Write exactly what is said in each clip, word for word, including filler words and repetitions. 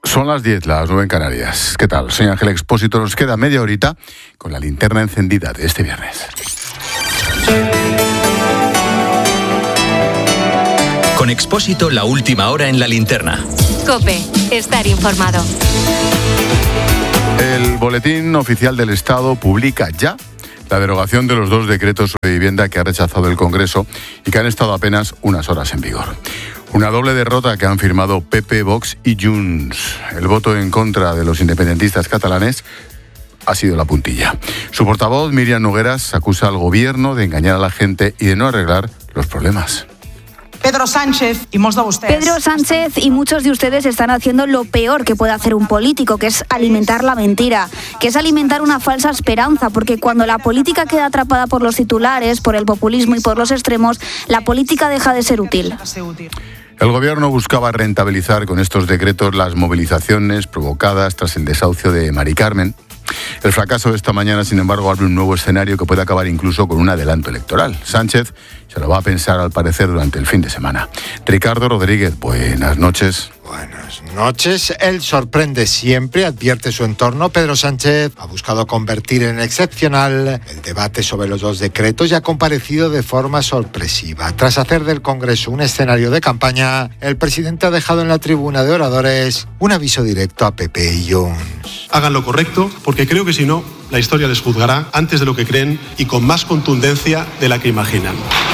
Son las diez, las nueve en Canarias. ¿Qué tal? Soy Ángel Expósito. Nos queda media horita con la linterna encendida de este viernes. Con Expósito, la última hora en la linterna. COPE, estar informado. El Boletín Oficial del Estado publica ya la derogación de los dos decretos sobre vivienda que ha rechazado el Congreso y que han estado apenas unas horas en vigor. Una doble derrota que han firmado P P, Vox y Junts. El voto en contra de los independentistas catalanes ha sido la puntilla. Su portavoz, Míriam Nogueras, acusa al gobierno de engañar a la gente y de no arreglar los problemas. Pedro Sánchez y muchos de ustedes. Pedro Sánchez y muchos de ustedes están haciendo lo peor que puede hacer un político, que es alimentar la mentira, que es alimentar una falsa esperanza, porque cuando la política queda atrapada por los titulares, por el populismo y por los extremos, la política deja de ser útil. El gobierno buscaba rentabilizar con estos decretos las movilizaciones provocadas tras el desahucio de Mari Carmen. El fracaso de esta mañana, sin embargo, abre un nuevo escenario que puede acabar incluso con un adelanto electoral. Sánchez se lo va a pensar, al parecer, durante el fin de semana. Ricardo Rodríguez, buenas noches. Buenas noches. Él sorprende siempre, advierte su entorno. Pedro Sánchez ha buscado convertir en excepcional el debate sobre los dos decretos y ha comparecido de forma sorpresiva. Tras hacer del Congreso un escenario de campaña, el presidente ha dejado en la tribuna de oradores un aviso directo a P P y Junts. Hagan lo correcto, porque creo que si no, la historia les juzgará antes de lo que creen y con más contundencia de la que imaginan.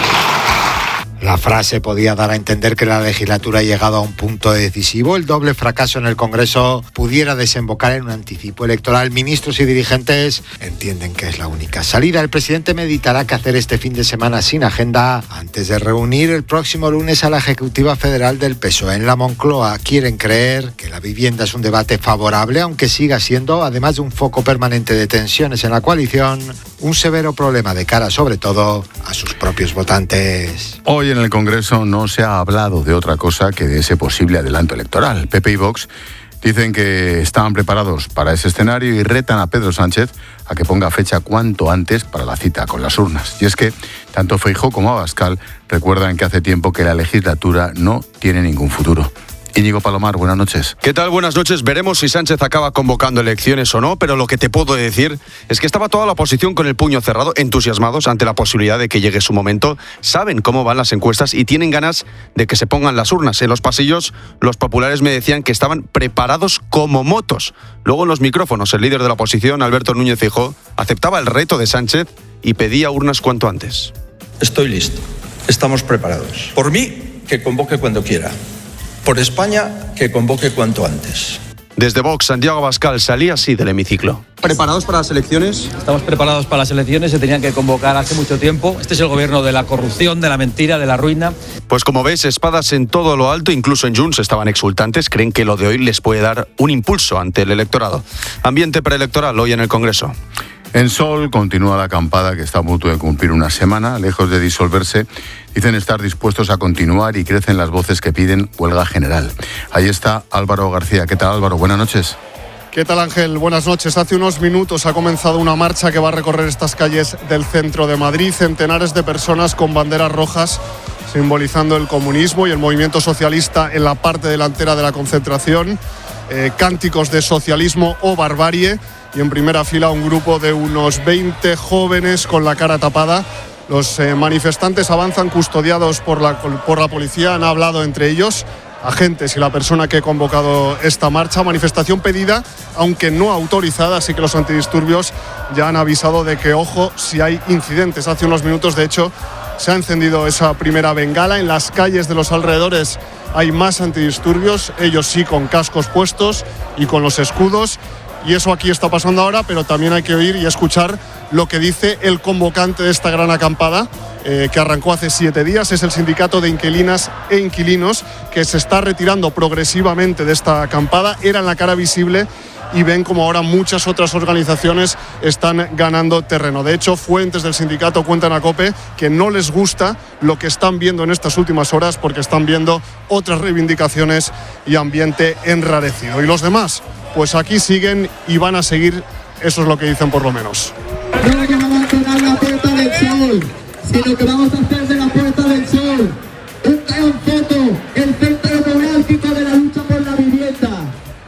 La frase podía dar a entender que la legislatura ha llegado a un punto decisivo. El doble fracaso en el Congreso pudiera desembocar en un anticipo electoral. Ministros y dirigentes entienden que es la única salida. El presidente meditará qué hacer este fin de semana sin agenda antes de reunir el próximo lunes a la Ejecutiva Federal del P S O E. En la Moncloa quieren creer que la vivienda es un debate favorable, aunque siga siendo, además de un foco permanente de tensiones en la coalición, un severo problema de cara, sobre todo, a sus propios votantes. Hoy en el Congreso no se ha hablado de otra cosa que de ese posible adelanto electoral. P P y Vox dicen que estaban preparados para ese escenario y retan a Pedro Sánchez a que ponga fecha cuanto antes para la cita con las urnas. Y es que tanto Feijóo como Abascal recuerdan que hace tiempo que la legislatura no tiene ningún futuro. Íñigo Palomar, buenas noches. ¿Qué tal? Buenas noches. Veremos si Sánchez acaba convocando elecciones o no, pero lo que te puedo decir es que estaba toda la oposición con el puño cerrado, entusiasmados ante la posibilidad de que llegue su momento. Saben cómo van las encuestas y tienen ganas de que se pongan las urnas. En los pasillos, los populares me decían que estaban preparados como motos. Luego en los micrófonos, el líder de la oposición, Alberto Núñez Feijóo, aceptaba el reto de Sánchez y pedía urnas cuanto antes. Estoy listo. Estamos preparados. Por mí, que convoque cuando quiera. Por España, que convoque cuanto antes. Desde Vox, Santiago Abascal salía así del hemiciclo. ¿Preparados para las elecciones? Estamos preparados para las elecciones, se tenían que convocar hace mucho tiempo. Este es el gobierno de la corrupción, de la mentira, de la ruina. Pues como ves, espadas en todo lo alto, incluso en Junts estaban exultantes, creen que lo de hoy les puede dar un impulso ante el electorado. Ambiente preelectoral hoy en el Congreso. En Sol continúa la acampada que está a punto de cumplir una semana. Lejos de disolverse, dicen estar dispuestos a continuar y crecen las voces que piden huelga general. Ahí está Álvaro García. ¿Qué tal, Álvaro? Buenas noches. ¿Qué tal, Ángel? Buenas noches. Hace unos minutos ha comenzado una marcha que va a recorrer estas calles del centro de Madrid. Centenares de personas con banderas rojas simbolizando el comunismo y el movimiento socialista en la parte delantera de la concentración. Eh, cánticos de socialismo o barbarie. Y en primera fila un grupo de unos veinte jóvenes con la cara tapada. Los eh, manifestantes avanzan custodiados por la, por la policía. Han hablado entre ellos agentes y la persona que ha convocado esta marcha. Manifestación pedida, aunque no autorizada, así que los antidisturbios ya han avisado de que, ojo, si hay incidentes. Hace unos minutos, de hecho, se ha encendido esa primera bengala. En las calles de los alrededores hay más antidisturbios, ellos sí con cascos puestos y con los escudos. Y eso aquí está pasando ahora, pero también hay que oír y escuchar lo que dice el convocante de esta gran acampada, eh, que arrancó hace siete días. Es el sindicato de inquilinas e inquilinos, que se está retirando progresivamente de esta acampada. Eran la cara visible y ven como ahora muchas otras organizaciones están ganando terreno. De hecho, fuentes del sindicato cuentan a COPE que no les gusta lo que están viendo en estas últimas horas, porque están viendo otras reivindicaciones y ambiente enrarecido. ¿Y los demás? Pues aquí siguen y van a seguir, eso es lo que dicen por lo menos. No vamos a abandonar la Puerta del Sol, sino que vamos a hacer de la Puerta del Sol un gran foco, el centro neurálgico de la lucha por la vivienda. Y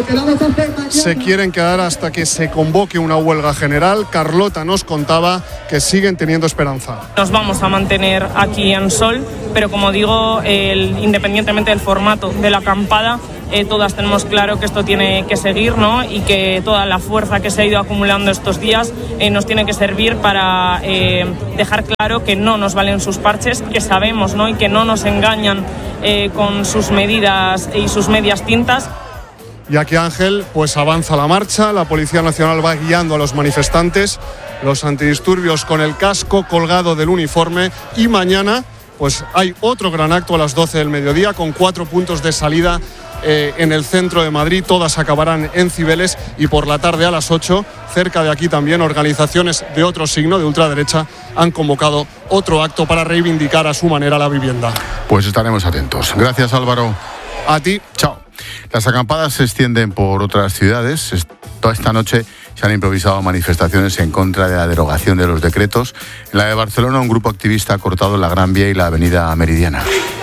que vamos a hacer mañana... Se quieren quedar hasta que se convoque una huelga general. Carlota nos contaba que siguen teniendo esperanza. Nos vamos a mantener aquí en Sol, pero como digo, el, independientemente del formato de la acampada, eh, todas tenemos claro que esto tiene que seguir, ¿no? Y que toda la fuerza que se ha ido acumulando estos días eh, nos tiene que servir para eh, dejar claro que no nos valen sus parches, que sabemos, ¿no? Y que no nos engañan eh, con sus medidas y sus medias tintas. Y aquí, Ángel, pues avanza la marcha, la Policía Nacional va guiando a los manifestantes, los antidisturbios con el casco colgado del uniforme, y mañana pues hay otro gran acto a las doce del mediodía con cuatro puntos de salida eh, en el centro de Madrid. Todas acabarán en Cibeles, y por la tarde a las ocho, cerca de aquí también, organizaciones de otro signo, de ultraderecha, han convocado otro acto para reivindicar a su manera la vivienda. Pues estaremos atentos. Gracias, Álvaro. A ti. Chao. Las acampadas se extienden por otras ciudades. Toda esta noche se han improvisado manifestaciones en contra de la derogación de los decretos. En la de Barcelona, un grupo activista ha cortado la Gran Vía y la Avenida Meridiana.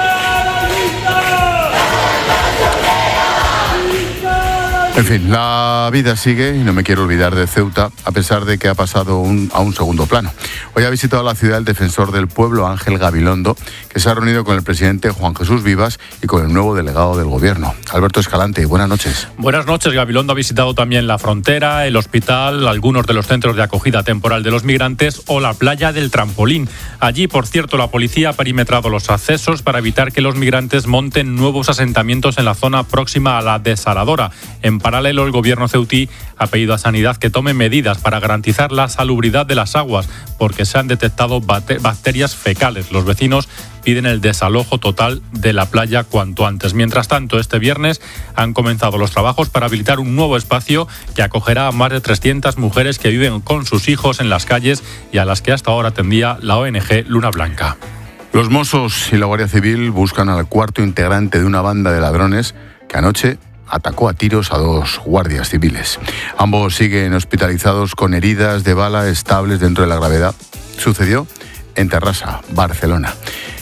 En fin, la vida sigue y no me quiero olvidar de Ceuta, a pesar de que ha pasado un, a un segundo plano. Hoy ha visitado la ciudad el defensor del pueblo, Ángel Gabilondo, que se ha reunido con el presidente Juan Jesús Vivas y con el nuevo delegado del gobierno. Alberto Escalante, buenas noches. Buenas noches. Gabilondo ha visitado también la frontera, el hospital, algunos de los centros de acogida temporal de los migrantes o la playa del Trampolín. Allí, por cierto, la policía ha perimetrado los accesos para evitar que los migrantes monten nuevos asentamientos en la zona próxima a la desaladora. En paralelo, el gobierno ceutí ha pedido a Sanidad que tome medidas para garantizar la salubridad de las aguas, porque se han detectado bacterias fecales. Los vecinos piden el desalojo total de la playa cuanto antes. Mientras tanto, este viernes han comenzado los trabajos para habilitar un nuevo espacio que acogerá a más de trescientas mujeres que viven con sus hijos en las calles y a las que hasta ahora atendía la O N G Luna Blanca. Los Mossos y la Guardia Civil buscan al cuarto integrante de una banda de ladrones que anoche atacó a tiros a dos guardias civiles. Ambos siguen hospitalizados con heridas de bala estables dentro de la gravedad. Sucedió en Terrassa, Barcelona.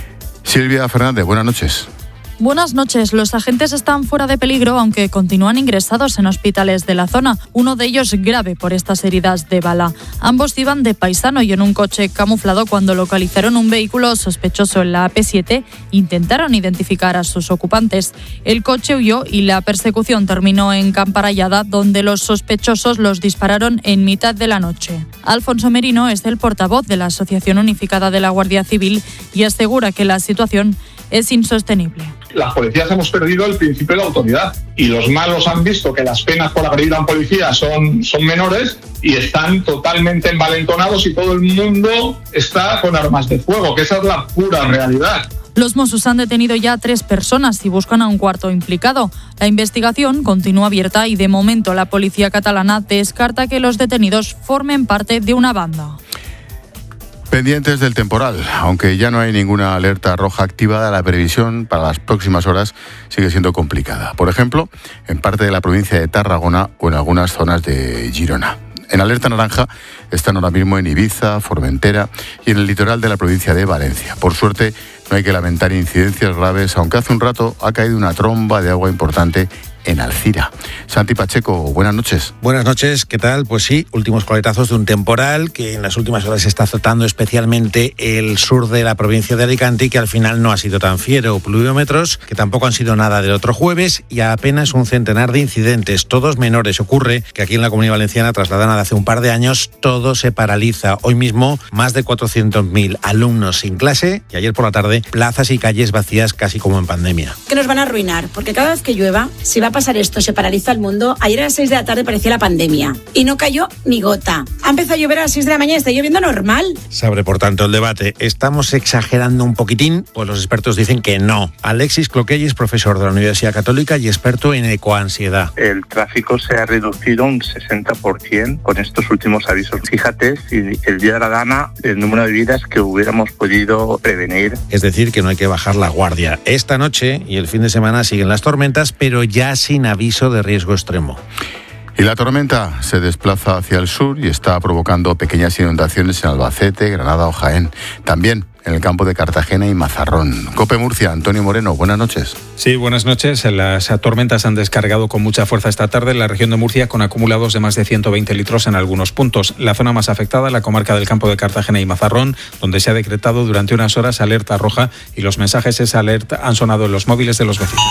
Silvia Fernández, buenas noches. Buenas noches. Los agentes están fuera de peligro, aunque continúan ingresados en hospitales de la zona, uno de ellos grave por estas heridas de bala. Ambos iban de paisano y en un coche camuflado cuando localizaron un vehículo sospechoso en la A P siete. Intentaron identificar a sus ocupantes. El coche huyó y la persecución terminó en Camparallada, donde los sospechosos los dispararon en mitad de la noche. Alfonso Merino es el portavoz de la Asociación Unificada de la Guardia Civil y asegura que la situación es insostenible. Las policías hemos perdido el principio de la autoridad y los malos han visto que las penas por agredir a un policía son, son menores y están totalmente envalentonados y todo el mundo está con armas de fuego, que esa es la pura realidad. Los Mossos han detenido ya a tres personas y buscan a un cuarto implicado. La investigación continúa abierta y de momento la policía catalana descarta que los detenidos formen parte de una banda. Pendientes del temporal, aunque ya no hay ninguna alerta roja activada, la previsión para las próximas horas sigue siendo complicada. Por ejemplo, en parte de la provincia de Tarragona o en algunas zonas de Girona. En alerta naranja están ahora mismo en Ibiza, Formentera y en el litoral de la provincia de Valencia. Por suerte, no hay que lamentar incidencias graves, aunque hace un rato ha caído una tromba de agua importante en Alcira. Santi Pacheco, buenas noches. Buenas noches, ¿qué tal? Pues sí, últimos coletazos de un temporal que en las últimas horas está azotando especialmente el sur de la provincia de Alicante y que al final no ha sido tan fiero. Pluviómetros que tampoco han sido nada del otro jueves y apenas un centenar de incidentes, todos menores. Ocurre que aquí en la Comunidad Valenciana, tras la dana de hace un par de años, todo se paraliza. Hoy mismo, más de cuatrocientos mil alumnos sin clase y ayer por la tarde, plazas y calles vacías casi como en pandemia. Que nos van a arruinar, porque cada vez que llueva, si va a pasar esto, se paraliza el mundo. Ayer a las seis de la tarde parecía la pandemia y no cayó ni gota. Ha empezado a llover a las seis de la mañana y está lloviendo normal. Se abre por tanto el debate. ¿Estamos exagerando un poquitín? Pues los expertos dicen que no. Alexis Cloquell es profesor de la Universidad Católica y experto en ecoansiedad. El tráfico se ha reducido un sesenta por ciento con estos últimos avisos. Fíjate si el día de la dana el número de vidas que hubiéramos podido prevenir. Es decir, que no hay que bajar la guardia. Esta noche y el fin de semana siguen las tormentas, pero ya sin aviso de riesgo extremo. Y la tormenta se desplaza hacia el sur y está provocando pequeñas inundaciones en Albacete, Granada o Jaén. También en el campo de Cartagena y Mazarrón. COPE Murcia, Antonio Moreno, buenas noches. Sí, buenas noches. Las tormentas han descargado con mucha fuerza esta tarde en la región de Murcia, con acumulados de más de ciento veinte litros en algunos puntos. La zona más afectada, la comarca del campo de Cartagena y Mazarrón, donde se ha decretado durante unas horas alerta roja y los mensajes esa alerta han sonado en los móviles de los vecinos.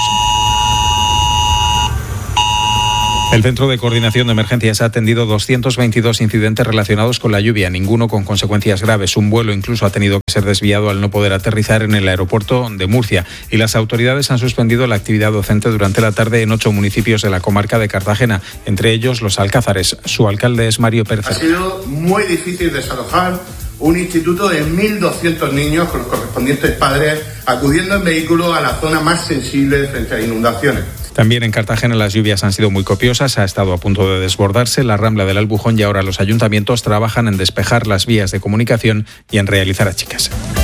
El Centro de Coordinación de Emergencias ha atendido doscientos veintidós incidentes relacionados con la lluvia, ninguno con consecuencias graves. Un vuelo incluso ha tenido que ser desviado al no poder aterrizar en el aeropuerto de Murcia. Y las autoridades han suspendido la actividad docente durante la tarde en ocho municipios de la comarca de Cartagena, entre ellos Los Alcázares. Su alcalde es Mario Pérez. Ha sido muy difícil desalojar un instituto de mil doscientos niños con los correspondientes padres acudiendo en vehículo a la zona más sensible frente a inundaciones. También en Cartagena las lluvias han sido muy copiosas, ha estado a punto de desbordarse la Rambla del Albujón y ahora los ayuntamientos trabajan en despejar las vías de comunicación y en realizar achiques.